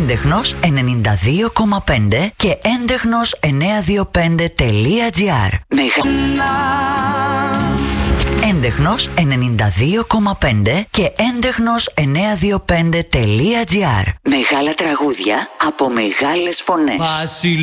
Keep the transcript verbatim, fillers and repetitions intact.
Έντεχνος ενενήντα δύο κόμμα πέντε και έντεχνος εννιακόσια είκοσι πέντε τελεία τζι άρ. Μεγα... Έντεχνος ενενήντα δύο κόμμα πέντε και έντεχνος εννιακόσια είκοσι πέντε τελεία τζι άρ. Μεγάλα τραγούδια από μεγάλες φωνές.